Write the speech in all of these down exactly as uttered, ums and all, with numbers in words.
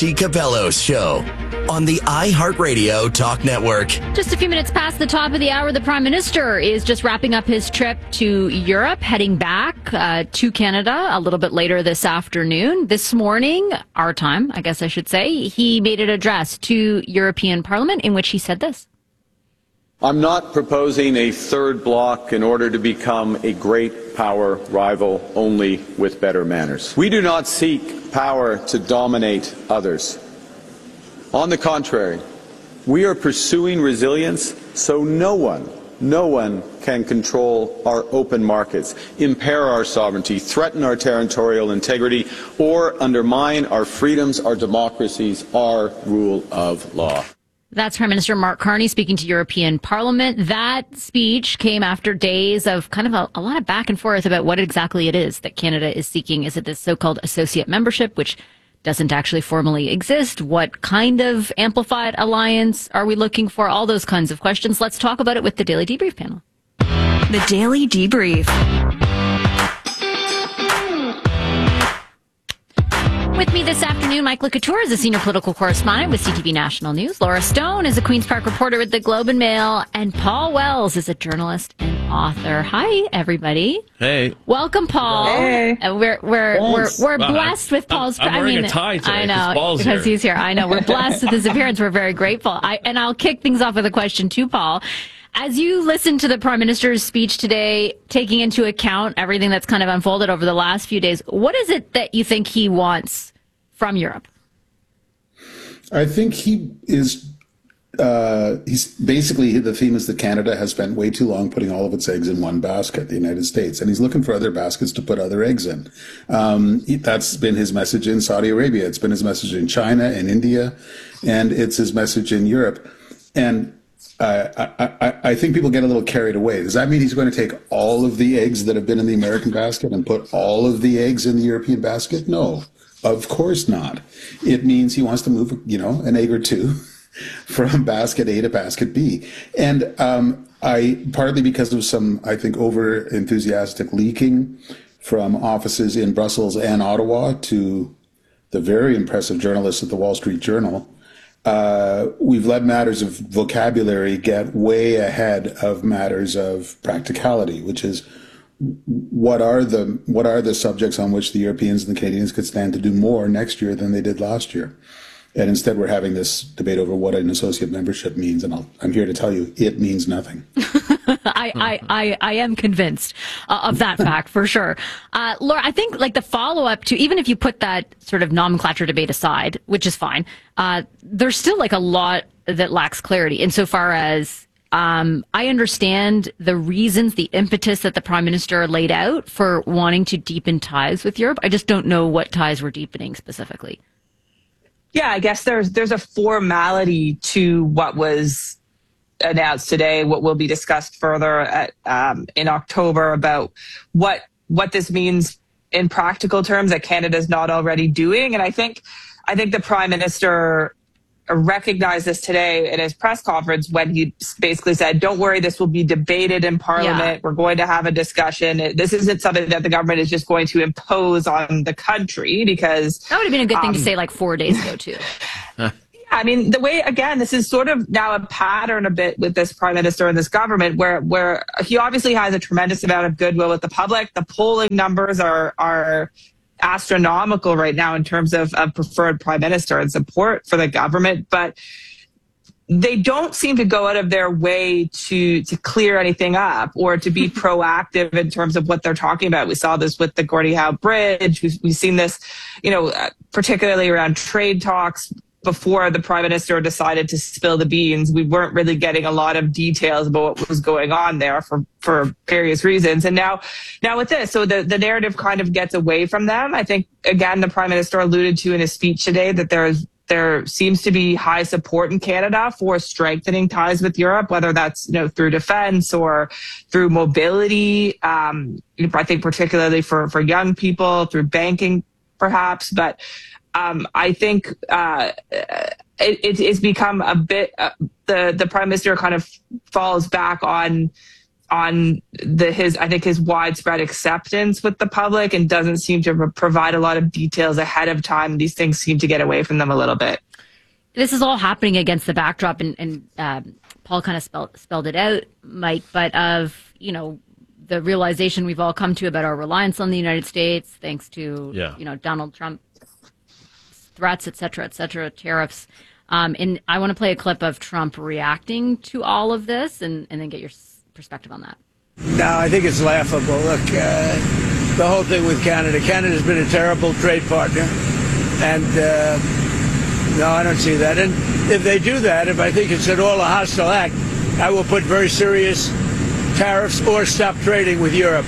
Richie Cabello's show on the iHeartRadio Talk Network. Just a few minutes past the top of the hour, the Prime Minister is just wrapping up his trip to Europe, heading back uh, to Canada a little bit later this afternoon. This morning, our time, I guess I should say, he made an address to European Parliament in which he said this. I'm not proposing a third bloc in order to become a great power rival only with better manners. We do not seek power to dominate others. On the contrary, we are pursuing resilience so no one, no one can control our open markets, impair our sovereignty, threaten our territorial integrity, or undermine our freedoms, our democracies, our rule of law. That's Prime Minister Mark Carney speaking to European Parliament. That speech came after days of kind of a, a lot of back and forth about what exactly it is that Canada is seeking. Is it this so-called associate membership, which doesn't actually formally exist? What kind of amplified alliance are we looking for? All those kinds of questions. Let's talk about it with the Daily Debrief panel. The Daily Debrief. With me this afternoon, Mike LeCouture is a senior political correspondent with C T V National News. Laura Stone is a Queen's Park reporter with the Globe and Mail. And Paul Wells is a journalist and author. Hi, everybody. Hey. Welcome, Paul. Hey. Uh, we're we're Thanks. we're, we're Wow, blessed with Paul's. I'm, I'm wearing I mean, a tie today I know Paul's because here. he's here. I know we're blessed with his appearance. We're very grateful. I and I'll kick things off with a question to Paul. As you listen to the Prime Minister's speech today, taking into account everything that's kind of unfolded over the last few days, what is it that you think he wants from Europe? I think he is, uh, he's basically, the theme is that Canada has spent way too long putting all of its eggs in one basket, the United States, and he's looking for other baskets to put other eggs in. Um, he, that's been his message in Saudi Arabia. It's been his message in China and India, and it's his message in Europe. And uh, I, I, I think people get a little carried away. Does that mean he's going to take all of the eggs that have been in the American basket and put all of the eggs in the European basket? No. Of course not. It means he wants to move, you know, an egg or two from basket A to basket B. And um, I, partly because of some, I think, over enthusiastic leaking from offices in Brussels and Ottawa to the very impressive journalists at the Wall Street Journal, uh, we've let matters of vocabulary get way ahead of matters of practicality, which is what are the what are the subjects on which the Europeans and the Canadians could stand to do more next year than they did last year? And instead, we're having this debate over what an associate membership means. And I'll, I'm here to tell you, it means nothing. I, I, I, I am convinced uh, of that fact for sure. Uh, Laura, I think like the follow up to, even if you put that sort of nomenclature debate aside, which is fine, uh, there's still like a lot that lacks clarity insofar as Um, I understand the reasons, the impetus that the Prime Minister laid out for wanting to deepen ties with Europe. I just don't know what ties we're deepening specifically. Yeah, I guess there's there's a formality to what was announced today, what will be discussed further at, um, in October about what what this means in practical terms that Canada's not already doing. And I think I think the Prime Minister recognized this today in his press conference when he basically said, don't worry, this will be debated in Parliament. Yeah. We're going to have a discussion. This isn't something that the government is just going to impose on the country, because that would have been a good thing um, to say like four days ago too. I mean, the way, again, this is sort of now a pattern a bit with this Prime Minister and this government where, where he obviously has a tremendous amount of goodwill with the public. The polling numbers are, are, astronomical right now in terms of, of preferred prime minister and support for the government, but they don't seem to go out of their way to to clear anything up or to be proactive in terms of what they're talking about. We saw this with the Gordie Howe Bridge. We've, we've seen this, you know, particularly around trade talks. Before the Prime Minister decided to spill the beans, we weren't really getting a lot of details about what was going on there for, for various reasons. And now, now with this, so the, the narrative kind of gets away from them. I think, again, the Prime Minister alluded to in his speech today that there's, there seems to be high support in Canada for strengthening ties with Europe, whether that's, you know, through defense or through mobility. Um, I think particularly for, for young people, through banking, perhaps, but Um, I think uh, it, it's become a bit, uh, the, the Prime Minister kind of falls back on on the his I think his widespread acceptance with the public, and doesn't seem to provide a lot of details ahead of time. These things seem to get away from them a little bit. This is all happening against the backdrop, and, and um, Paul kind of spelled, spelled it out, Mike, but of, you know, the realization we've all come to about our reliance on the United States, thanks to, yeah. you know, Donald Trump threats, et cetera, et cetera, tariffs. Um, and I want to play a clip of Trump reacting to all of this and, and then get your perspective on that. No, I think it's laughable. Look, uh, the whole thing with Canada. Canada's been a terrible trade partner. And uh, no, I don't see that. And if they do that, if I think it's at all a hostile act, I will put very serious tariffs or stop trading with Europe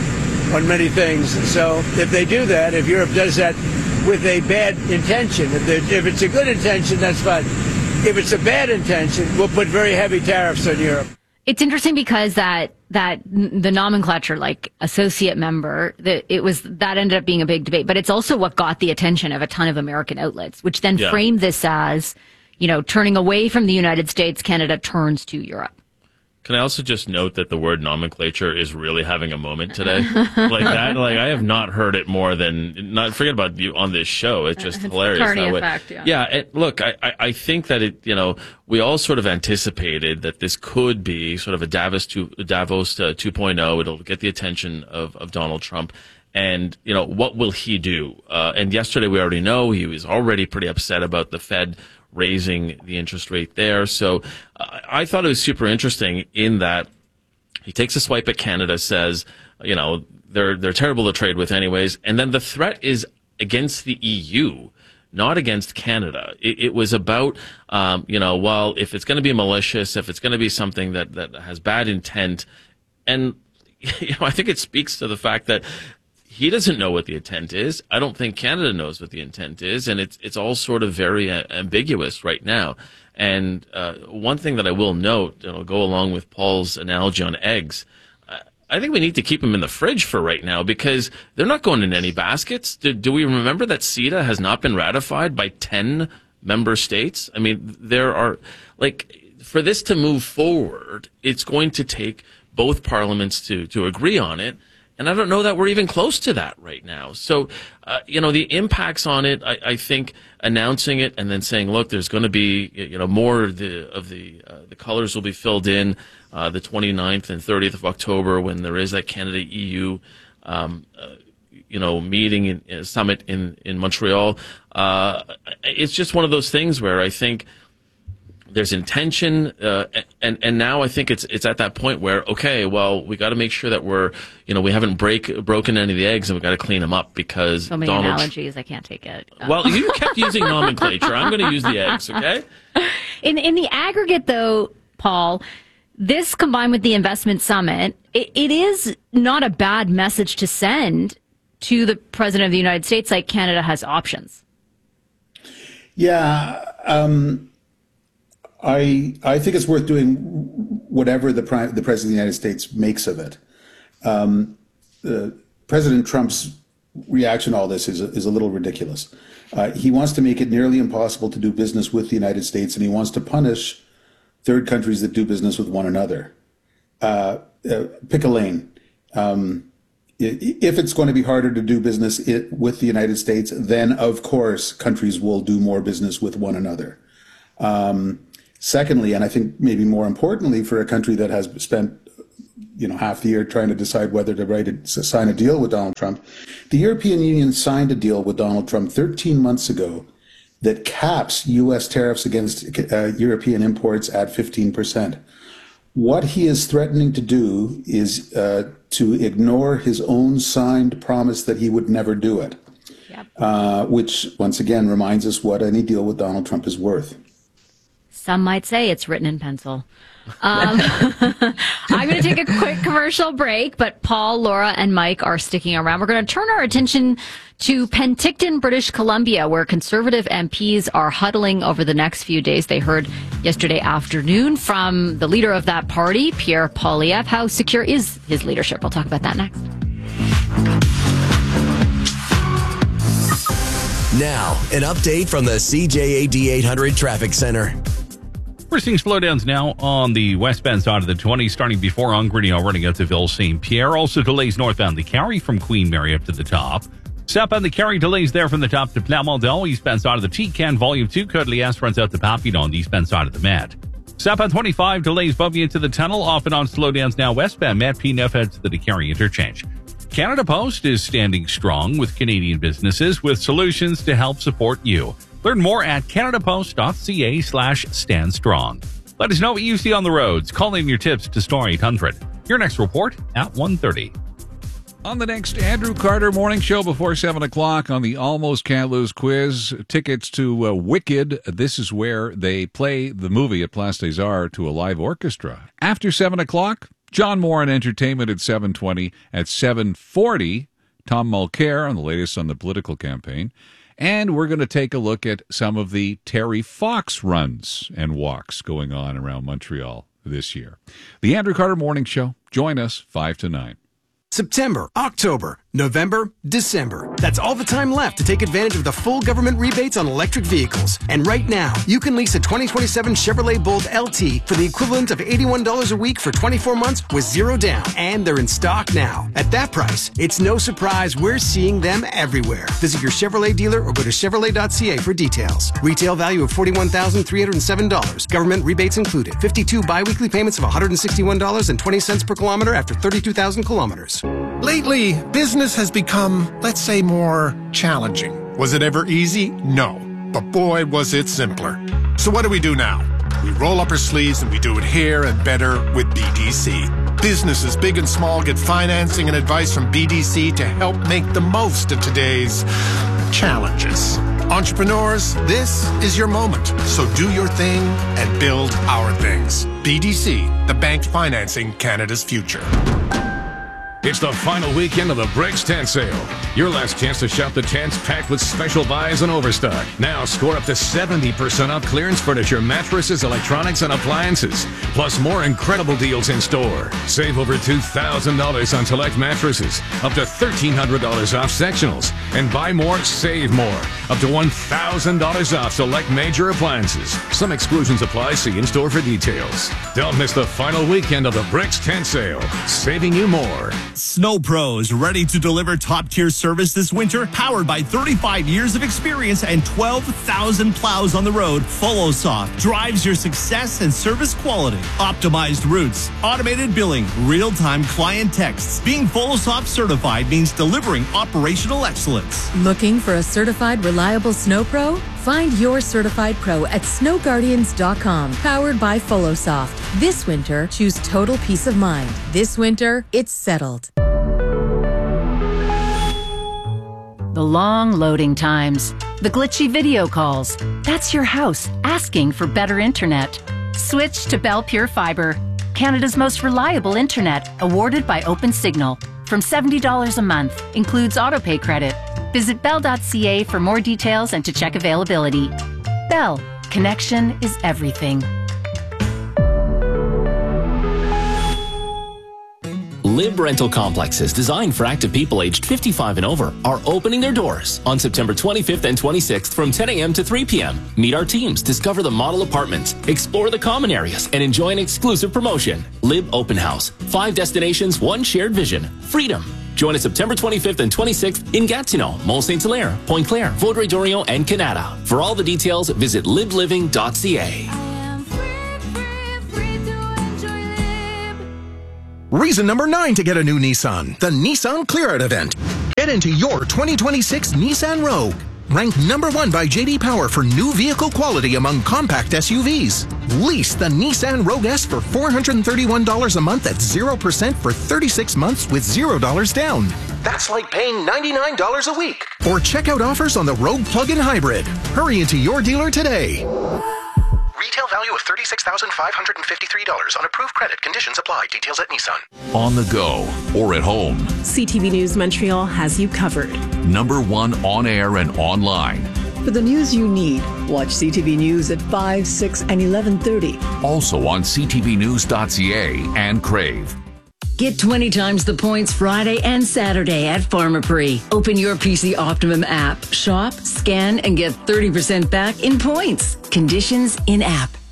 on many things. So if they do that, if Europe does that with a bad intention, if, if it's a good intention, that's fine. If it's a bad intention, we'll put very heavy tariffs on Europe. It's interesting because that that the nomenclature, like associate member, that it was that ended up being a big debate. But it's also what got the attention of a ton of American outlets, which then yeah. framed this as, you know, turning away from the United States, Canada turns to Europe. Can I also just note that the word nomenclature is really having a moment today? Like that, like I have not heard it more than, not forget about you on this show. It's just it's hilarious. That way. Effect, yeah. Yeah. It, look, I, I think that it, you know, we all sort of anticipated that this could be sort of a Davos to Davos uh, two point oh. It'll get the attention of, of Donald Trump. And, you know, what will he do? Uh, and yesterday we already know he was already pretty upset about the Fed raising the interest rate there. So uh, I thought it was super interesting in that he takes a swipe at Canada, says, you know, they're they're terrible to trade with anyways. And then the threat is against the E U, not against Canada. It, it was about, um, you know, well, if it's going to be malicious, if it's going to be something that, that has bad intent. And, you know, I think it speaks to the fact that he doesn't know what the intent is. I don't think Canada knows what the intent is, and it's it's all sort of very uh, ambiguous right now. And uh, one thing that I will note, and I'll go along with Paul's analogy on eggs, uh, I think we need to keep them in the fridge for right now because they're not going in any baskets. Do, do we remember that CETA has not been ratified by ten member states? I mean, there are, like, for this to move forward, it's going to take both parliaments to, to agree on it. And I don't know that we're even close to that right now. So, uh, you know, the impacts on it, I, I think announcing it and then saying, look, there's going to be, you know, more of the, of the, uh, the colors will be filled in, uh, the twenty-ninth and thirtieth of October when there is that Canada E U, um, uh, you know, meeting in, in summit in, in Montreal. Uh, it's just one of those things where I think there's intention, uh, and and now I think it's it's at that point where, okay, well, we got to make sure that we're, you know, we haven't break broken any of the eggs, and we got to clean them up because so many Donald analogies, I can't take it. Oh. Well, you kept using nomenclature. I'm going to use the eggs, okay? In in the aggregate, though, Paul, this combined with the investment summit, it, it is not a bad message to send to the president of the United States, like Canada has options. Yeah. Um, I I think it's worth doing whatever the prime, the president of the United States makes of it. Um, uh, President Trump's reaction to all this is a, is a little ridiculous. Uh, he wants to make it nearly impossible to do business with the United States, and he wants to punish third countries that do business with one another. Uh, uh, pick a lane. Um, if it's going to be harder to do business it, with the United States, then of course countries will do more business with one another. Um, Secondly, and I think maybe more importantly for a country that has spent, you know, half the year trying to decide whether to write a, to sign a deal with Donald Trump, the European Union signed a deal with Donald Trump thirteen months ago that caps U S tariffs against uh, European imports at fifteen percent. What he is threatening to do is uh, to ignore his own signed promise that he would never do it, yep. uh, which once again reminds us what any deal with Donald Trump is worth. Some might say it's written in pencil. Um, I'm going to take a quick commercial break, but Paul, Laura, and Mike are sticking around. We're going to turn our attention to Penticton, British Columbia, where Conservative M Ps are huddling over the next few days. They heard yesterday afternoon from the leader of that party, Pierre Poilievre. How secure is his leadership? We'll talk about that next. Now, an update from the C J A D eight hundred Traffic Center. We're seeing slowdowns now on the westbound side of the twenty, starting before Ungrinio, running up to Ville Saint Pierre. Also delays northbound the Carry from Queen Mary up to the top. Southbound the Carry delays there from the top to Plamondon. Eastbound side of the T-Can, Volume two, Côte-Liesse runs out to Papillon, the eastbound side of the Met. Southbound twenty-five delays bumping into the tunnel, off and on slowdowns now westbound Met P nine heads to the Carry interchange. Canada Post is standing strong with Canadian businesses with solutions to help support you. Learn more at canadapost.ca slash stand strong. Let us know what you see on the roads. Call in your tips to Star eight hundred. Your next report at one thirty. On the next Andrew Carter Morning Show before seven o'clock on the Almost Can't Lose quiz, tickets to uh, Wicked. This is where they play the movie at Place des Arts to a live orchestra. After seven o'clock, John Moore and Entertainment at seven twenty. At seven forty, Tom Mulcair on the latest on the political campaign. And we're going to take a look at some of the Terry Fox runs and walks going on around Montreal this year. The Andrew Carter Morning Show. Join us five to nine. September, October, November, December. That's all the time left to take advantage of the full government rebates on electric vehicles. And right now, you can lease a twenty twenty-seven Chevrolet Bolt L T for the equivalent of eighty-one dollars a week for twenty-four months with zero down. And they're in stock now. At that price, it's no surprise we're seeing them everywhere. Visit your Chevrolet dealer or go to chevrolet dot c a for details. Retail value of forty-one thousand three hundred seven dollars. Government rebates included. fifty-two biweekly payments of one hundred sixty-one dollars and twenty cents per kilometer after thirty-two thousand kilometers. Lately, business has become, let's say, more challenging. Was it ever easy? No. But boy, was it simpler. So what do we do now? We roll up our sleeves and we do it here and better with B D C. Businesses, big and small, get financing and advice from B D C to help make the most of today's challenges. Entrepreneurs, this is your moment. So do your thing and build our things. B D C, the bank financing Canada's future. It's the final weekend of the Bricks Tent Sale. Your last chance to shop the tents packed with special buys and overstock. Now score up to seventy percent off clearance furniture, mattresses, electronics, and appliances. Plus more incredible deals in store. Save over two thousand dollars on select mattresses. Up to thirteen hundred dollars off sectionals. And buy more, save more. Up to one thousand dollars off select major appliances. Some exclusions apply. See in-store for details. Don't miss the final weekend of the Bricks Tent Sale. Saving you more. Snow Pros, ready to deliver top-tier service this winter? Powered by thirty-five years of experience and twelve thousand plows on the road, FoloSoft drives your success and service quality. Optimized routes, automated billing, real-time client texts. Being FoloSoft certified means delivering operational excellence. Looking for a certified, reliable Snow Pro? Find your certified pro at snow guardians dot com. Powered by FoloSoft. This winter, choose total peace of mind. This winter, it's settled. The long loading times, the glitchy video calls. That's your house asking for better internet. Switch to Bell Pure Fiber, Canada's most reliable internet, awarded by OpenSignal. From seventy dollars a month, includes autopay credit. Visit bell dot c a for more details and to check availability. Bell, connection is everything. Lib Rental Complexes, designed for active people aged fifty-five and over, are opening their doors on September twenty-fifth and twenty-sixth from ten a.m. to three p.m. Meet our teams, discover the model apartments, explore the common areas, and enjoy an exclusive promotion. Lib Open House. Five destinations, one shared vision. Freedom. Join us September twenty-fifth and twenty-sixth in Gatineau, Mont Saint Hilaire, Pointe Claire, Vaudreuil-Dorion, and Canada. For all the details, visit lib living dot c a. Reason number nine to get a new Nissan, the Nissan Clear Out event. Get into your twenty twenty-six Nissan Rogue. Ranked number one by J D Power for new vehicle quality among compact S U Vs. Lease the Nissan Rogue S for four hundred thirty-one dollars a month at zero percent for thirty-six months with zero dollars down. That's like paying ninety-nine dollars a week. Or check out offers on the Rogue Plug-in Hybrid. Hurry into your dealer today. Retail value of thirty-six thousand five hundred fifty-three dollars on approved credit. Conditions apply. Details at Nissan. On the go or at home, C T V News Montreal has you covered. Number one on air and online. For the news you need, watch C T V News at five, six, and eleven thirty. Also on c t v news dot c a and Crave. Get twenty times the points Friday and Saturday at Pharmaprix. Open your P C Optimum app, shop, scan, and get thirty percent back in points. Conditions in app.